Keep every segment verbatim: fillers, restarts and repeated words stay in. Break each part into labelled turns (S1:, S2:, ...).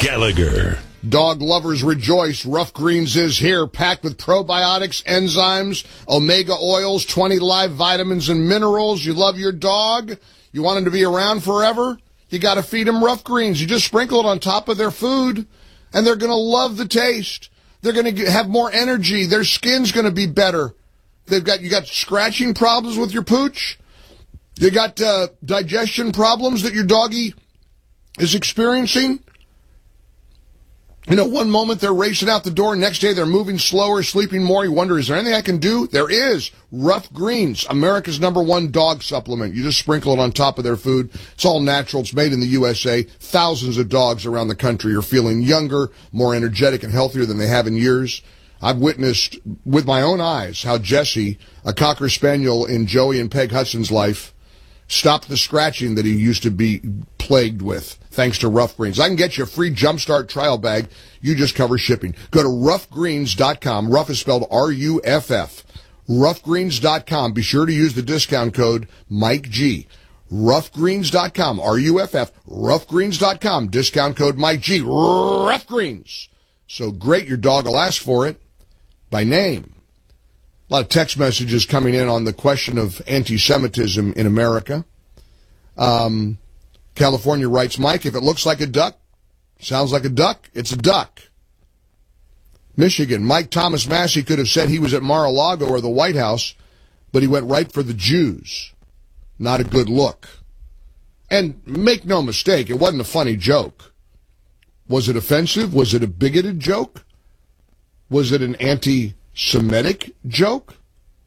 S1: Gallagher.
S2: Dog lovers rejoice. Rough Greens is here, packed with probiotics, enzymes, omega oils, twenty live vitamins and minerals. You love your dog? You want him to be around forever? You got to feed him Rough Greens. You just sprinkle it on top of their food, and they're going to love the taste. They're going to have more energy. Their skin's going to be better. They've got you got scratching problems with your pooch. You got uh, digestion problems that your doggy is experiencing. You know, one moment they're racing out the door, next day they're moving slower, sleeping more. You wonder, is there anything I can do? There is. Rough Greens, America's number one dog supplement. You just sprinkle it on top of their food. It's all natural. It's made in the U S A. Thousands of dogs around the country are feeling younger, more energetic, and healthier than they have in years. I've witnessed with my own eyes how Jesse, a Cocker Spaniel in Joey and Peg Hudson's life, stopped the scratching that he used to be plagued with, thanks to Rough Greens. I can get you a free Jumpstart trial bag. You just cover shipping. Go to rough greens dot com. Rough is spelled R U F F. rough greens dot com. Be sure to use the discount code Mike G. rough greens dot com. R U F F. rough greens dot com. Discount code Mike G. Rough Greens. So great, your dog will ask for it by name. A lot of text messages coming in on the question of anti-Semitism in America. Um, California writes, Mike, if it looks like a duck, sounds like a duck, it's a duck. Michigan, Mike Thomas Massey could have said he was at Mar-a-Lago or the White House, but he went right for the Jews. Not a good look. And make no mistake, it wasn't a funny joke. Was it offensive? Was it a bigoted joke? Was it an anti-Semitic joke?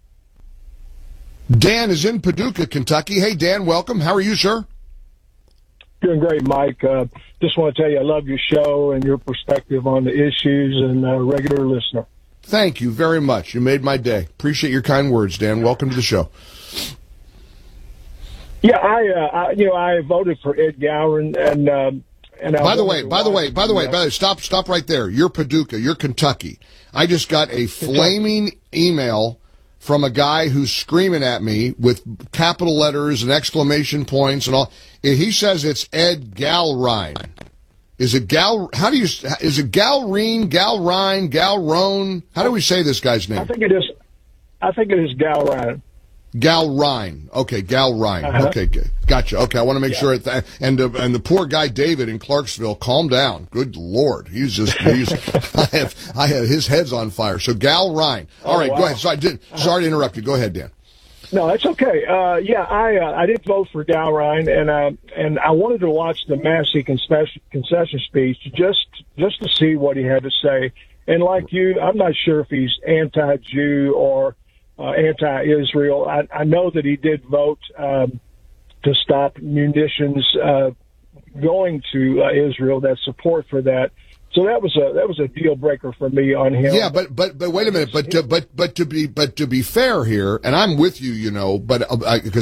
S2: Dan is in Paducah, Kentucky. Hey, Dan, welcome. How are you, sir?
S3: Doing great, Mike. Uh, just want to tell you I love your show and your perspective on the issues, and a regular listener.
S2: Thank you very much. You made my day. Appreciate your kind words, Dan. Welcome to the show.
S3: Yeah, I, uh, I you know, I voted for Ed Gowron, and um, and I
S2: by the way, by the way, by the way, by the way, stop, stop right there. You're Paducah. You're Kentucky. I just got a flaming email from a guy who's screaming at me with capital letters and exclamation points and all. He says it's Ed Galrine. Is it Gal? How do you? Is it Galrine, Galrine, Galrone? How do we say this guy's name?
S3: I think it is. I think it is Galrine.
S2: Galrine. Okay, Galrine.
S3: Uh-huh.
S2: Okay, gotcha. Okay, I want to make
S3: yeah.
S2: sure. It, and uh, and the poor guy David in Clarksville, calm down. Good Lord, he's just. He's. I have. I have. His head's on fire. So Galrine. All
S3: oh,
S2: right,
S3: wow.
S2: go ahead. So I did. Sorry to interrupt you. Go ahead, Dan.
S3: No, that's okay. Uh, yeah, I uh, I did vote for Galrine, and uh, and I wanted to watch the Massey concession, concession speech just just to see what he had to say. And like you, I'm not sure if he's anti-Jew or uh, anti-Israel. I, I know that he did vote um, to stop munitions uh, going to uh, Israel. That support for that. So that was a that was a deal breaker for me on him.
S2: Yeah, but but but wait a minute. But to, but but to be but to be fair here, and I'm with you, you know. But because